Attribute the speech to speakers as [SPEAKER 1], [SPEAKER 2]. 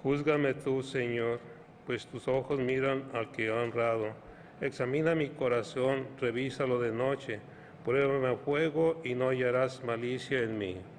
[SPEAKER 1] Júzgame tú, Señor, pues tus ojos miran al que he honrado. Examina mi corazón, revísalo de noche, pruébame a fuego y no hallarás malicia en mí.